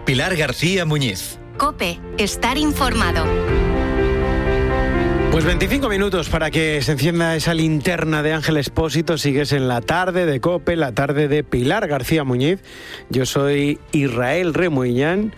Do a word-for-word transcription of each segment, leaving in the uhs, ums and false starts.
Pilar García Muñiz. COPE, estar informado. Pues veinticinco minutos para que se encienda esa linterna de Ángel Expósito. Sigues en la tarde de COPE, la tarde de Pilar García Muñiz. Yo soy Israel Remuillán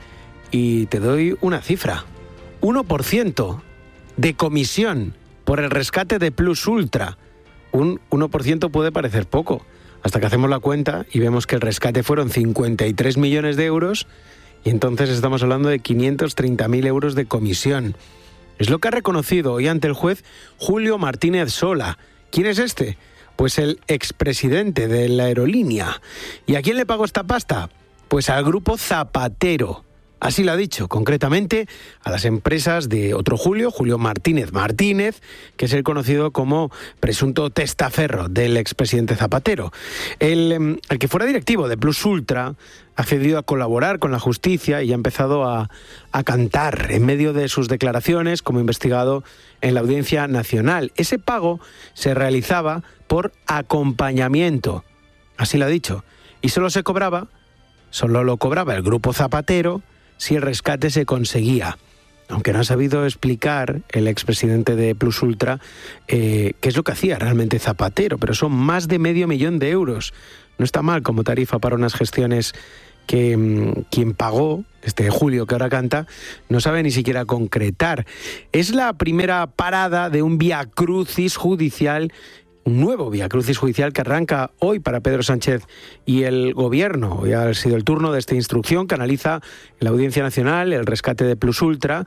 y te doy una cifra. uno por ciento de comisión por el rescate de Plus Ultra. Un uno por ciento puede parecer poco, hasta que hacemos la cuenta y vemos que el rescate fueron cincuenta y tres millones de euros y entonces estamos hablando de quinientos treinta mil euros de comisión. Es lo que ha reconocido hoy ante el juez Julio Martínez Sola. ¿Quién es este? Pues el expresidente de la aerolínea. ¿Y a quién le pagó esta pasta? Pues al grupo Zapatero. Así lo ha dicho, concretamente a las empresas de otro Julio, Julio Martínez Martínez, que es el conocido como presunto testaferro del expresidente Zapatero. El, el que fuera directivo de Plus Ultra ha accedido a colaborar con la justicia y ha empezado a, a cantar en medio de sus declaraciones como investigado en la Audiencia Nacional. Ese pago se realizaba por acompañamiento, así lo ha dicho, y solo se cobraba, solo lo cobraba el grupo Zapatero si el rescate se conseguía. Aunque no ha sabido explicar el expresidente de Plus Ultra eh, qué es lo que hacía realmente Zapatero, pero son más de medio millón de euros. No está mal como tarifa para unas gestiones que mmm, quien pagó, este Julio que ahora canta, no sabe ni siquiera concretar. Es la primera parada de un viacrucis judicial, un nuevo viacrucis judicial que arranca hoy para Pedro Sánchez y el gobierno. Hoy ha sido el turno de esta instrucción que analiza en la Audiencia Nacional el rescate de Plus Ultra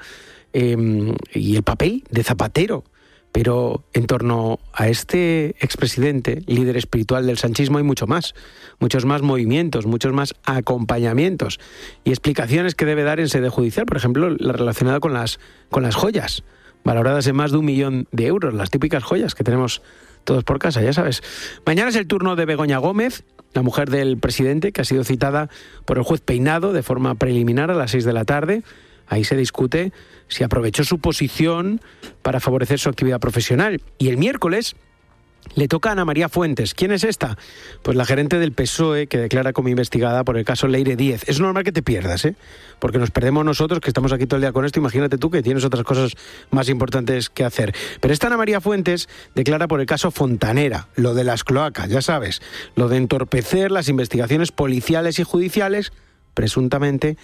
eh, y el papel de Zapatero. Pero en torno a este expresidente, líder espiritual del sanchismo, hay mucho más, muchos más movimientos, muchos más acompañamientos y explicaciones que debe dar en sede judicial, por ejemplo, la relacionada con las, con las joyas, valoradas en más de un millón de euros, las típicas joyas que tenemos todos por casa, ya sabes. Mañana es el turno de Begoña Gómez, la mujer del presidente, que ha sido citada por el juez Peinado de forma preliminar a las seis de la tarde. Ahí se discute si aprovechó su posición para favorecer su actividad profesional. Y el miércoles le toca a Ana María Fuentes. ¿Quién es esta? Pues la gerente del P S O E que declara como investigada por el caso Leire Díez. Es normal que te pierdas, ¿eh? Porque nos perdemos nosotros, que estamos aquí todo el día con esto. Imagínate tú que tienes otras cosas más importantes que hacer. Pero esta Ana María Fuentes declara por el caso Fontanera, lo de las cloacas, ya sabes, lo de entorpecer las investigaciones policiales y judiciales, presuntamente,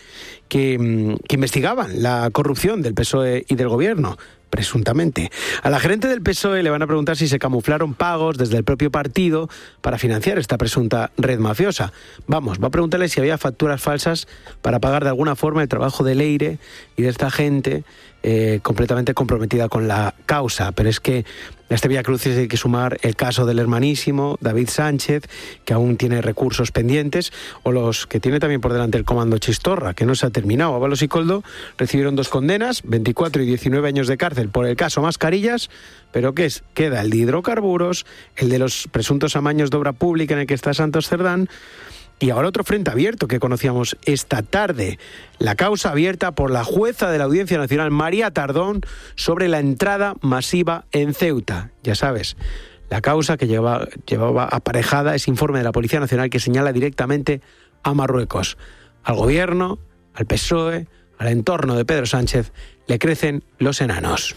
que, que investigaban la corrupción del P S O E y del gobierno. Presuntamente. A la gerente del P S O E le van a preguntar si se camuflaron pagos desde el propio partido para financiar esta presunta red mafiosa. Vamos, va a preguntarle si había facturas falsas para pagar de alguna forma el trabajo de Leire y de esta gente eh, completamente comprometida con la causa. Pero es que a este viacrucis hay que sumar el caso del hermanísimo David Sánchez, que aún tiene recursos pendientes, o los que tiene también por delante el comando Chistorra, que no se ha terminado. Ábalos y Coldo recibieron dos condenas, veinticuatro y diecinueve años de cárcel por el caso Mascarillas, pero ¿qué es? Queda el de hidrocarburos, el de los presuntos amaños de obra pública en el que está Santos Cerdán, y ahora otro frente abierto que conocíamos esta tarde, la causa abierta por la jueza de la Audiencia Nacional, María Tardón, sobre la entrada masiva en Ceuta. Ya sabes, la causa que llevaba, llevaba aparejada ese informe de la Policía Nacional que señala directamente a Marruecos. Al gobierno, al P S O E, al entorno de Pedro Sánchez, le crecen los enanos.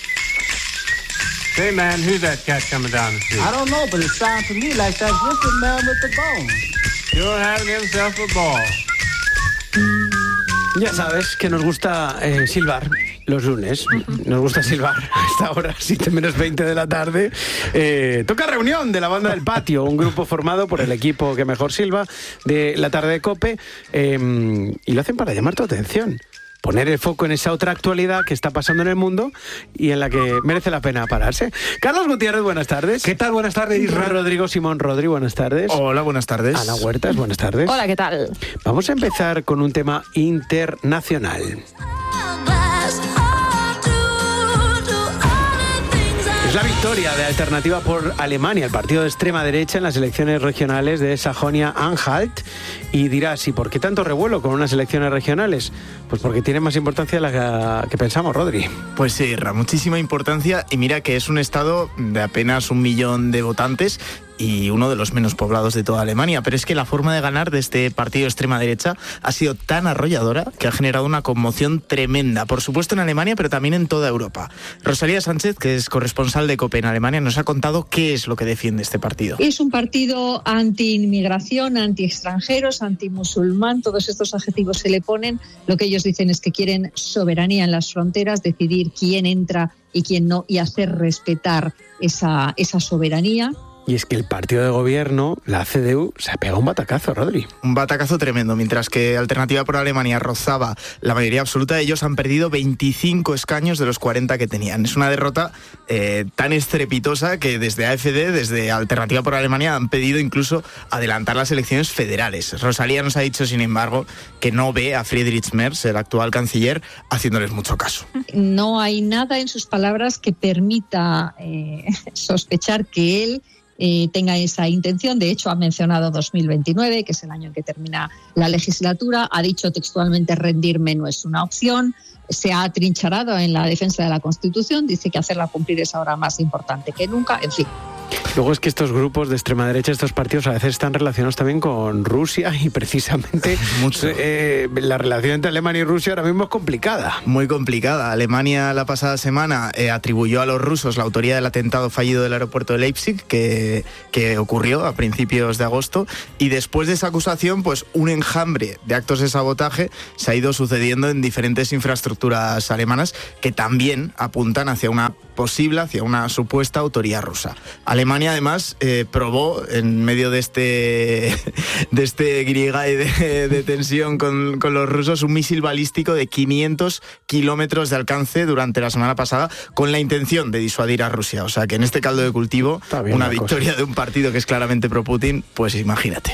Hey man, who's that cat coming down the street? I don't know, but it sounds to me like that wicked man with the bone. Sure having himself a ball. Ya sabes que nos gusta eh, silbar los lunes. Nos gusta silbar a esta hora, siete menos veinte de la tarde. Eh, toca reunión de la banda del patio, un grupo formado por el equipo que mejor silba de la tarde de COPE, eh, y lo hacen para llamar tu atención. Poner el foco en esa otra actualidad que está pasando en el mundo y en la que merece la pena pararse. Carlos Gutiérrez, buenas tardes. ¿Qué tal? Buenas tardes, Israel. Rodrigo Simón Rodri, buenas tardes. Hola, buenas tardes. Ana Huertas, buenas tardes. Hola, ¿qué tal? Vamos a empezar con un tema internacional. Es la victoria de Alternativa por Alemania, el partido de extrema derecha, en las elecciones regionales de Sajonia-Anhalt. Y dirás, ¿y por qué tanto revuelo con unas elecciones regionales? Pues porque tiene más importancia de la que pensamos, Rodri. Pues sí, Ra, muchísima importancia. Y mira que es un estado de apenas un millón de votantes y uno de los menos poblados de toda Alemania. Pero es que la forma de ganar de este partido de extrema derecha ha sido tan arrolladora que ha generado una conmoción tremenda, por supuesto en Alemania, pero también en toda Europa. Rosalía Sánchez, que es corresponsal de COPE en Alemania, nos ha contado qué es lo que defiende este partido. Es un partido anti-inmigración, anti-extranjeros, anti-musulmán, todos estos adjetivos se le ponen. Lo que ellos dicen es que quieren soberanía en las fronteras, decidir quién entra y quién no, y hacer respetar esa, esa soberanía. Y es que el partido de gobierno, la C D U, se ha pegado un batacazo, Rodri. Un batacazo tremendo. Mientras que Alternativa por Alemania rozaba la mayoría absoluta, ellos han perdido veinticinco escaños de los cuarenta que tenían. Es una derrota eh, tan estrepitosa que desde A F D, desde Alternativa por Alemania, han pedido incluso adelantar las elecciones federales. Rosalía nos ha dicho, sin embargo, que no ve a Friedrich Merz, el actual canciller, haciéndoles mucho caso. No hay nada en sus palabras que permita eh, sospechar que él Eh, tenga esa intención. De hecho, ha mencionado dos mil veintinueve, que es el año en que termina la legislatura. Ha dicho textualmente: rendirme no es una opción. Se ha atrincherado en la defensa de la Constitución. Dice que hacerla cumplir es ahora más importante que nunca. En fin. Luego es que estos grupos de extrema derecha, estos partidos a veces están relacionados también con Rusia y precisamente eh, la relación entre Alemania y Rusia ahora mismo es complicada. Muy complicada. Alemania la pasada semana eh, atribuyó a los rusos la autoría del atentado fallido del aeropuerto de Leipzig que, que ocurrió a principios de agosto, y después de esa acusación pues un enjambre de actos de sabotaje se ha ido sucediendo en diferentes infraestructuras alemanas que también apuntan hacia una posible, hacia una supuesta autoría rusa. Alemania además eh, probó en medio de este de este griegay de, de tensión con, con los rusos un misil balístico de quinientos kilómetros de alcance durante la semana pasada con la intención de disuadir a Rusia. O sea que en este caldo de cultivo una victoria cosa. de un partido que es claramente pro Putin, pues imagínate.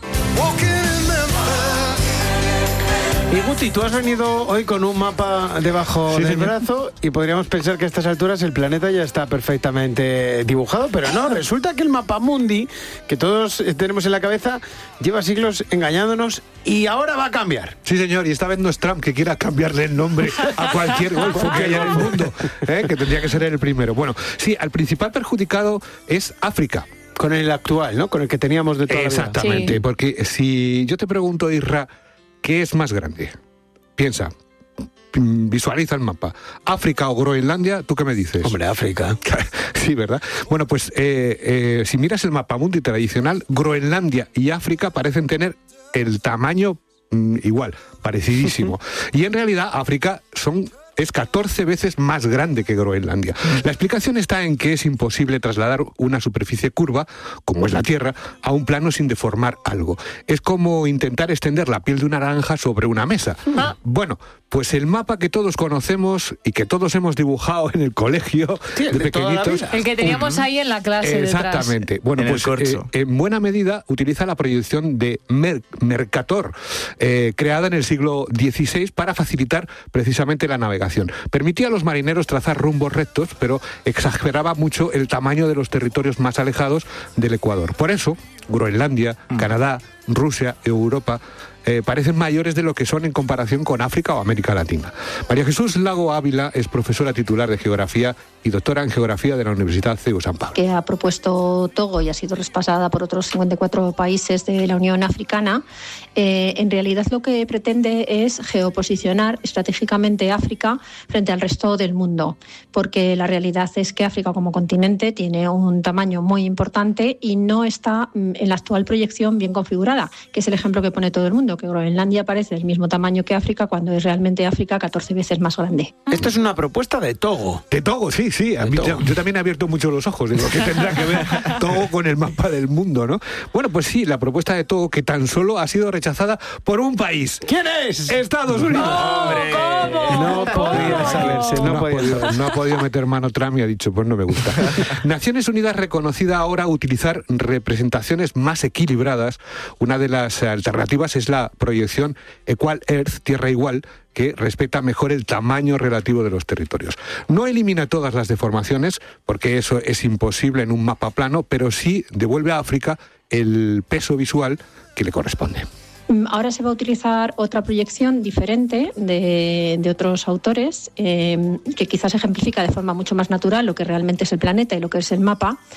Y Guti, tú has venido hoy con un mapa debajo sí, del señor. brazo y podríamos pensar que a estas alturas el planeta ya está perfectamente dibujado, pero no, resulta que el mapa mundi que todos tenemos en la cabeza lleva siglos engañándonos y ahora va a cambiar. Sí, señor, y esta vez no es Trump que quiera cambiarle el nombre a cualquier golfo que haya en el mundo, ¿eh? Que tendría que ser el primero. Bueno, sí, el principal perjudicado es África. Con el actual, ¿no? Con el que teníamos de toda la vida. Exactamente, sí. Porque si yo te pregunto, Isra, ¿qué es más grande? Piensa, visualiza el mapa. ¿África o Groenlandia? ¿Tú qué me dices? Hombre, África. Sí, ¿verdad? Bueno, pues eh, eh, si miras el mapa mundi tradicional, Groenlandia y África parecen tener el tamaño mm, igual, parecidísimo. Y en realidad África son... es catorce veces más grande que Groenlandia. La explicación está en que es imposible trasladar una superficie curva, como es la Tierra, a un plano sin deformar algo. Es como intentar extender la piel de una naranja sobre una mesa. Bueno, pues el mapa que todos conocemos y que todos hemos dibujado en el colegio sí, el de, de pequeñitos... El que teníamos ahí en la clase Exactamente. Detrás. Bueno, en pues eh, en buena medida utiliza la proyección de Mer- Mercator, eh, creada en el siglo dieciséis para facilitar precisamente la navegación. Permitía a los marineros trazar rumbos rectos, pero exageraba mucho el tamaño de los territorios más alejados del Ecuador. Por eso, Groenlandia, mm. Canadá, Rusia, Europa eh, parecen mayores de lo que son en comparación con África o América Latina. María Jesús Lago Ávila es profesora titular de Geografía y doctora en Geografía de la Universidad C E U San Pablo. Que ha propuesto Togo y ha sido respaldada por otros cincuenta y cuatro países de la Unión Africana, eh, en realidad lo que pretende es geoposicionar estratégicamente África frente al resto del mundo, porque la realidad es que África como continente tiene un tamaño muy importante y no está en la actual proyección bien configurada, que es el ejemplo que pone todo el mundo, que Groenlandia parece del mismo tamaño que África cuando es realmente África catorce veces más grande. Esto es una propuesta de Togo. De Togo, sí, sí. A mí, yo, yo también he abierto mucho los ojos. Digo, ¿qué tendrá que ver Togo con el mapa del mundo, no? Bueno, pues sí, la propuesta de Togo que tan solo ha sido rechazada por un país. ¿Quién es? Estados Unidos. No, ¡Hombre! ¿cómo? No podía saberse, no, no, podía ha podido, saberse. no ha podido meter mano Trump y ha dicho, pues no me gusta. Naciones Unidas reconocida ahora utilizar representaciones más equilibradas. Una de las alternativas es la proyección Equal Earth, Tierra Igual, que respeta mejor el tamaño relativo de los territorios. No elimina todas las deformaciones, porque eso es imposible en un mapa plano, pero sí devuelve a África el peso visual que le corresponde. Ahora se va a utilizar otra proyección diferente de, de otros autores, eh, que quizás ejemplifica de forma mucho más natural lo que realmente es el planeta y lo que es el mapa,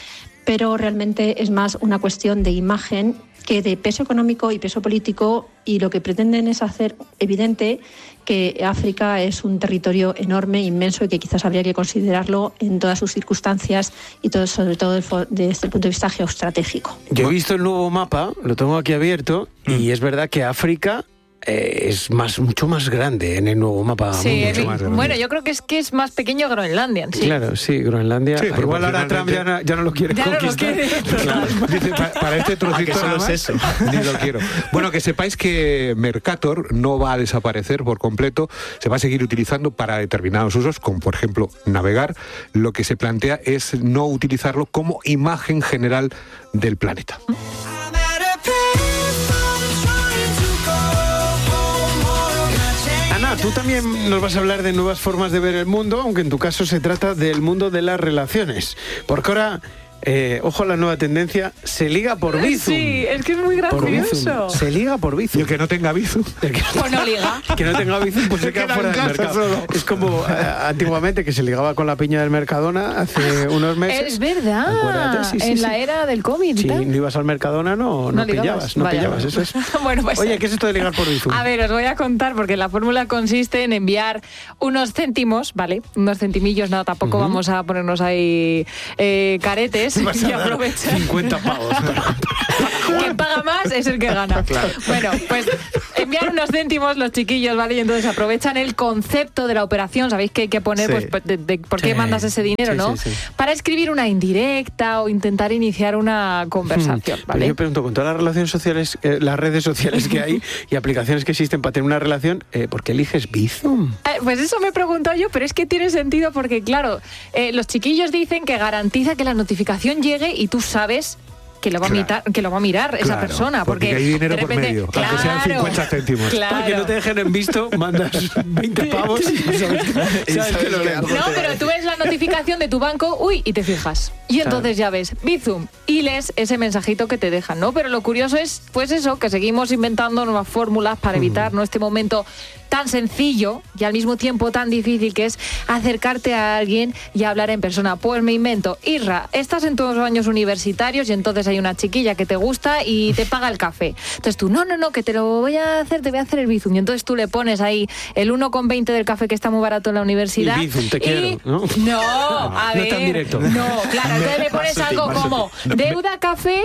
pero realmente es más una cuestión de imagen que de peso económico y peso político, y lo que pretenden es hacer evidente que África es un territorio enorme, inmenso, y que quizás habría que considerarlo en todas sus circunstancias y todo, sobre todo desde el punto de vista geoestratégico. Yo he visto el nuevo mapa, lo tengo aquí abierto, mm. y es verdad que África eh, es más mucho más grande en el nuevo mapa. Sí, mucho el, más grande. Bueno, yo creo que es que es más pequeño Groenlandia. Sí. Claro, sí, Groenlandia. Sí, igual ahora Trump ya no, ya no lo quiere ya conquistar. No lo quiere. Claro. Dice, para, para este trocito solo nada más, es eso. Ni lo quiero. Bueno, que sepáis que Mercator no va a desaparecer por completo, se va a seguir utilizando para determinados usos, como por ejemplo navegar. Lo que se plantea es no utilizarlo como imagen general del planeta. Ana, tú también nos vas a hablar de nuevas formas de ver el mundo, aunque en tu caso se trata del mundo de las relaciones. Porque ahora, eh, ojo a la nueva tendencia, se liga por Bizum. Sí, es que es muy gracioso. Se liga por Bizum. Y el que no tenga Bizum. El que Pues no liga. que no tenga Bizum, pues se queda fuera del mercado. Solo. Es como eh, antiguamente que se ligaba con la piña del Mercadona hace unos meses. Es verdad. Sí, sí, en sí. la era del COVID. Si no ibas al Mercadona, no, no, no pillabas. No Vaya, pillabas, eso es. Bueno, pues, oye, ¿qué es esto de ligar por Bizum? A ver, os voy a contar, porque la fórmula consiste en enviar unos céntimos, ¿vale? Unos centimillos, no, tampoco uh-huh. vamos a ponernos ahí eh, caretes y aprovechar. cincuenta pavos. Quien paga más es el que gana. Claro. Bueno, pues enviar unos céntimos los chiquillos, ¿vale? Y entonces aprovechan el concepto de la operación. Sabéis que hay que poner, sí. pues, de, de, por qué sí. mandas ese dinero, sí, ¿no? Sí, sí. Para escribir una indirecta o intentar iniciar una conversación, ¿vale? Pero yo pregunto, con todas las relaciones sociales, eh, las redes sociales que hay y aplicaciones que existen para tener una relación, eh, ¿por qué eliges Bizum? Eh, pues eso me pregunto yo, pero es que tiene sentido porque, claro, eh, los chiquillos dicen que garantiza que la notificación llegue y tú sabes que lo va, claro. a, mirar, que lo va a repita esa claro, persona. Porque, porque hay dinero repente, por medio, claro, aunque sean cincuenta céntimos. Claro. Para que no te dejen en visto, mandas veinte pavos y sabes, sabes que lo lees. No, pero tú ves la notificación de tu banco, uy, y te fijas. Y entonces claro. ya ves Bizum y lees ese mensajito que te dejan, ¿no? Pero lo curioso es, pues eso, que seguimos inventando nuevas fórmulas para evitar, ¿no?, este momento tan sencillo y al mismo tiempo tan difícil que es acercarte a alguien y hablar en persona. Pues me invento, Irra, estás en tus años universitarios y entonces hay una chiquilla que te gusta y te paga el café. Entonces tú, no, no, no, que te lo voy a hacer, te voy a hacer el Bizum. Y entonces tú le pones ahí el uno con veinte del café que está muy barato en la universidad. Y Bizum, te y... quiero, ¿no? No, a no ver. tan directo. No, claro, entonces le pones algo como deuda café,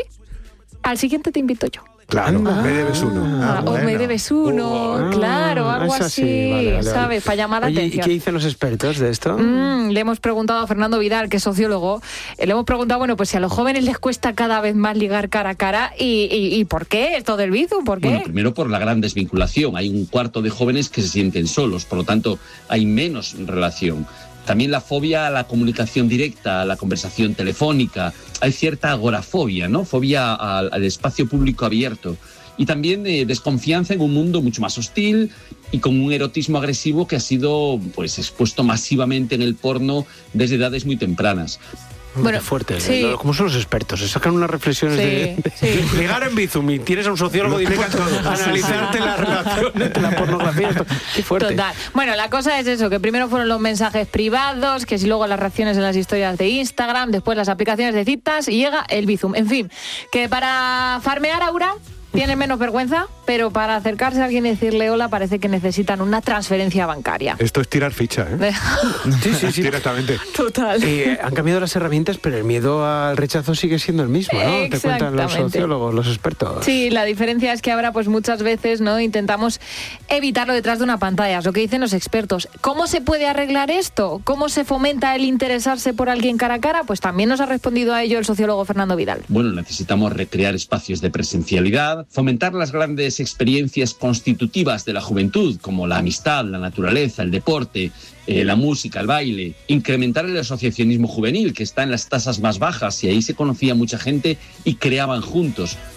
al siguiente te invito yo. Claro, ah, me debes uno. Ah, o bueno. me debes uno, oh, claro, algo así, así vale, vale, ¿sabes? Vale. Para llamar la Oye, atención. ¿Y qué dicen los expertos de esto? Mm, le hemos preguntado a Fernando Vidal, que es sociólogo, eh, le hemos preguntado, bueno, pues si a los jóvenes les cuesta cada vez más ligar cara a cara, ¿y, y, y por qué esto del Bizum? ¿Por qué? Bueno, primero por la gran desvinculación. Hay un cuarto de jóvenes que se sienten solos, por lo tanto hay menos relación. También la fobia a la comunicación directa, a la conversación telefónica. Hay cierta agorafobia, ¿no? Fobia al, al espacio público abierto. Y también eh, desconfianza en un mundo mucho más hostil y con un erotismo agresivo que ha sido, pues, expuesto masivamente en el porno desde edades muy tempranas. Bueno, qué fuerte, sí. ¿Cómo son los expertos? Se sacan unas reflexiones sí, de, de, sí. de ligar en Bizum y tienes a un sociólogo y todo, analizarte las relaciones de la pornografía. Esto, qué fuerte. Total. Bueno, la cosa es eso, que primero fueron los mensajes privados, que si luego las reacciones en las historias de Instagram, después las aplicaciones de citas y llega el Bizum. En fin, que para farmear, Aura, tienen menos vergüenza, pero para acercarse a alguien y decirle hola parece que necesitan una transferencia bancaria. Esto es tirar ficha, ¿eh? sí, sí, sí. Directamente. Total. Eh, han cambiado las herramientas, pero el miedo al rechazo sigue siendo el mismo, ¿no? Te cuentan los sociólogos, los expertos. Sí, la diferencia es que ahora pues muchas veces no intentamos evitarlo detrás de una pantalla, es lo que dicen los expertos. ¿Cómo se puede arreglar esto? ¿Cómo se fomenta el interesarse por alguien cara a cara? Pues también nos ha respondido a ello el sociólogo Fernando Vidal. Bueno, necesitamos recrear espacios de presencialidad, fomentar las grandes experiencias constitutivas de la juventud, como la amistad, la naturaleza, el deporte, eh, la música, el baile, incrementar el asociacionismo juvenil, que está en las tasas más bajas, y ahí se conocía mucha gente y creaban juntos.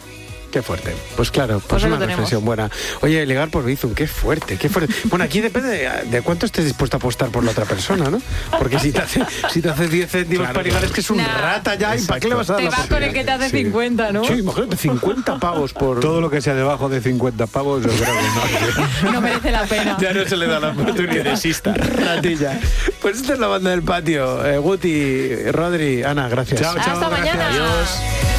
Qué fuerte. Pues claro, pues, Pues ahí una lo tenemos. reflexión buena. Oye, ligar por Bizum, qué fuerte, qué fuerte. Bueno, aquí depende de, de cuánto estés dispuesto a apostar por la otra persona, ¿no? Porque si te hace, si te hace diez céntimos Claro, para ligar es que es un Nah. rata ya, ¿y para qué le vas a dar Te la vas con el que te hace Sí. cincuenta, ¿no? Sí, imagínate, cincuenta pavos por... Todo lo que sea debajo de cincuenta pavos, yo creo que no. No merece la pena. Ya no se le da la oportunidad. Desista. Ratilla. Pues esta es la banda del patio. Eh, Guti, Rodri, Ana, gracias. Chao, chao, Hasta gracias. mañana. Adiós.